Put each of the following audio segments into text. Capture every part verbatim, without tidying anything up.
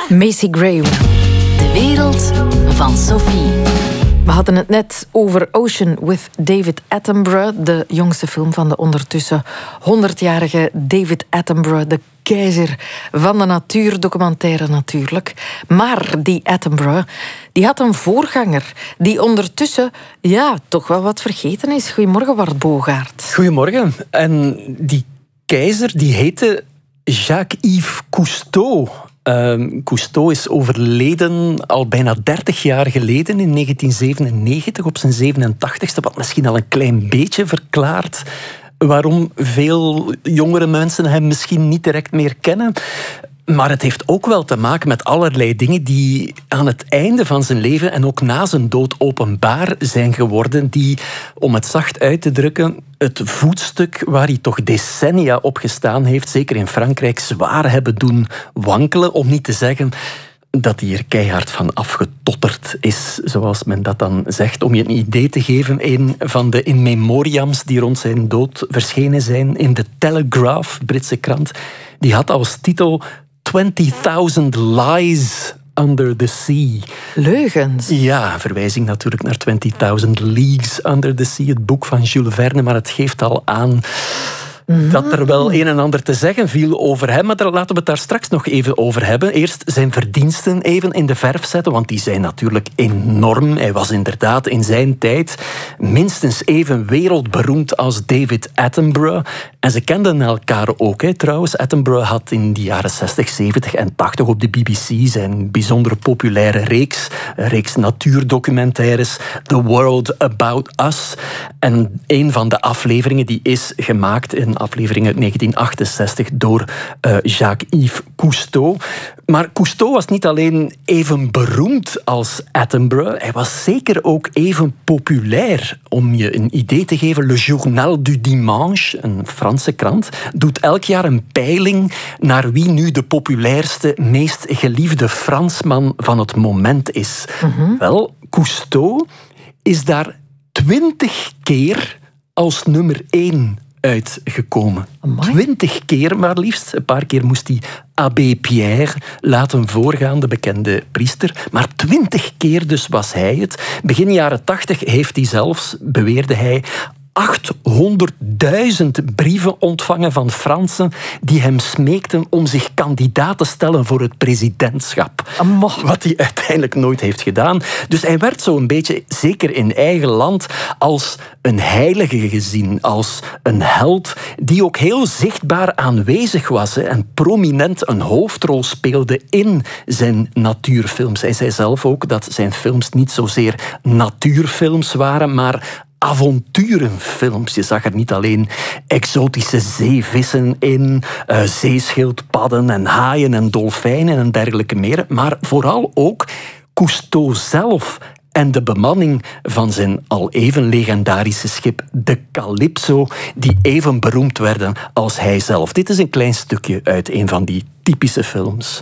Macy Gray. De wereld van Sophie. We hadden het net over Ocean with David Attenborough, de jongste film van de ondertussen honderdjarige David Attenborough, de keizer van de natuurdocumentaire natuurlijk. Maar die Attenborough, die had een voorganger die ondertussen ja, toch wel wat vergeten is. Goedemorgen, Bart Bogaert. Goedemorgen. En die keizer die heette Jacques-Yves Cousteau. Uh, Cousteau is overleden al bijna dertig jaar geleden, in negentien zevenennegentig, op zijn zevenentachtigste, wat misschien al een klein beetje verklaart waarom veel jongere mensen hem misschien niet direct meer kennen. Maar het heeft ook wel te maken met allerlei dingen die aan het einde van zijn leven en ook na zijn dood openbaar zijn geworden, die, om het zacht uit te drukken, het voetstuk waar hij toch decennia op gestaan heeft, zeker in Frankrijk, zwaar hebben doen wankelen, om niet te zeggen dat hij er keihard van afgetotterd is, zoals men dat dan zegt. Om je een idee te geven, een van de in memoriams die rond zijn dood verschenen zijn in de Telegraph, Britse krant, die had als titel twenty thousand Lies Under the Sea. Leugens. Ja, verwijzing natuurlijk naar twenty thousand Leagues Under the Sea, het boek van Jules Verne, maar het geeft al aan dat er wel een en ander te zeggen viel over hem. Maar daar, laten we het daar straks nog even over hebben. Eerst zijn verdiensten even in de verf zetten, want die zijn natuurlijk enorm. Hij was inderdaad in zijn tijd minstens even wereldberoemd als David Attenborough. En ze kenden elkaar ook, hè, trouwens. Attenborough had in de jaren zestig, zeventig en tachtig op de B B C zijn bijzonder populaire reeks, een reeks natuurdocumentaires, The World About Us. En een van de afleveringen die is gemaakt in aflevering uit negentien achtenzestig door uh, Jacques-Yves Cousteau. Maar Cousteau was niet alleen even beroemd als Attenborough, hij was zeker ook even populair. Om je een idee te geven, Le Journal du Dimanche, een Franse krant, doet elk jaar een peiling naar wie nu de populairste, meest geliefde Fransman van het moment is. Mm-hmm. Wel, Cousteau is daar twintig keer als nummer één uitgekomen. Twintig keer maar liefst. Een paar keer moest hij Abbé Pierre laten voorgaan, de bekende priester. Maar twintig keer dus was hij het. Begin jaren tachtig heeft hij zelfs, beweerde hij, achthonderdduizend brieven ontvangen van Fransen die hem smeekten om zich kandidaat te stellen voor het presidentschap. Amach. Wat hij uiteindelijk nooit heeft gedaan. Dus hij werd zo'n beetje, zeker in eigen land, als een heilige gezien, als een held die ook heel zichtbaar aanwezig was en prominent een hoofdrol speelde in zijn natuurfilms. Hij zei zelf ook dat zijn films niet zozeer natuurfilms waren, maar avonturenfilms. Je zag er niet alleen exotische zeevissen in, uh, zeeschildpadden en haaien en dolfijnen en dergelijke meer, maar vooral ook Cousteau zelf en de bemanning van zijn al even legendarische schip, de Calypso, die even beroemd werden als hij zelf. Dit is een klein stukje uit een van die typische films.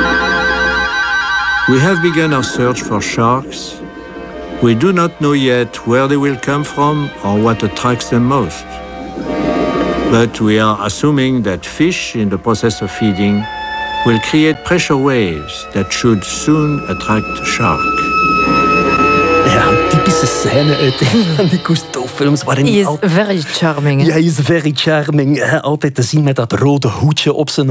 We have begun our search for sharks. We do not know yet where they will come from or what attracts them most. But we are assuming that fish in the process of feeding will create pressure waves that should soon attract shark. Ja, een typische scène uit een van die Cousteau-films. He is very charming. Ja, hij is very charming. Altijd te zien met dat rode hoedje op zijn